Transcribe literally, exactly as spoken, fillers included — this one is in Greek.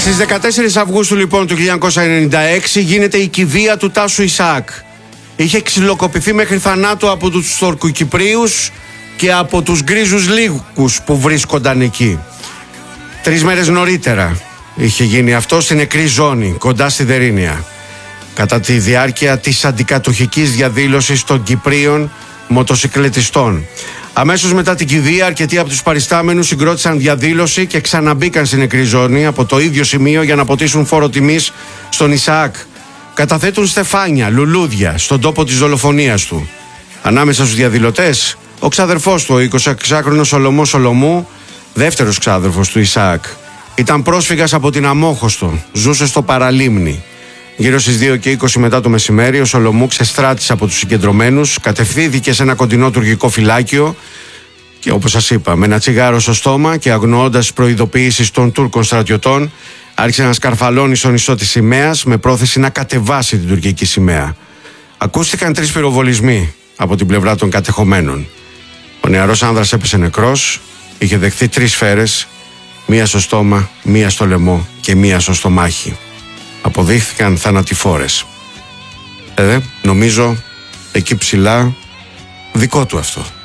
Στις δεκατέσσερις Αυγούστου λοιπόν του χίλια εννιακόσια ενενήντα έξι γίνεται η κηδεία του Τάσου Ισαάκ. Είχε ξυλοκοπηθεί μέχρι θανάτου από τους Τουρκοκυπρίους και από τους γκρίζους λύκους που βρίσκονταν εκεί. Τρεις μέρες νωρίτερα είχε γίνει αυτό στην νεκρή ζώνη, κοντά στη Δερίνια, κατά τη διάρκεια της αντικατοχικής διαδήλωσης των Κυπρίων μοτοσυκλετιστών. Αμέσως μετά την κηδεία, αρκετοί από τους παριστάμενους συγκρότησαν διαδήλωση και ξαναμπήκαν στην νεκρή ζώνη από το ίδιο σημείο για να ποτίσουν φόρο τιμής στον Ισαάκ. Καταθέτουν στεφάνια, λουλούδια στον τόπο της δολοφονίας του. Ανάμεσα στους διαδηλωτές, ο ξάδερφός του, ο εικοσιεξάχρονος Σολομός Σολομού, δεύτερος ξάδερφος του Ισαάκ. Ήταν πρόσφυγας από την Αμόχωστο, ζούσε στο Παραλίμνη. Γύρω στις δύο και είκοσι μετά το μεσημέρι, ο Σολομού ξεστράτησε από τους συγκεντρωμένους, κατευθύνθηκε σε ένα κοντινό τουρκικό φυλάκιο και, όπως σας είπα, με ένα τσιγάρο στο στόμα και αγνοώντας τις προειδοποιήσεις των Τούρκων στρατιωτών, άρχισε να σκαρφαλώνει στο νησό της σημαίας με πρόθεση να κατεβάσει την τουρκική σημαία. Ακούστηκαν τρεις πυροβολισμοί από την πλευρά των κατεχομένων. Ο νεαρός άνδρας έπεσε νεκρός, είχε δεχθεί τρεις σφαίρες, μία στο στόμα, μία στο λαιμό και μία στο στομάχι. Αποδείχθηκαν θανατηφόρες. Ε, νομίζω εκεί ψηλά δικό του αυτό.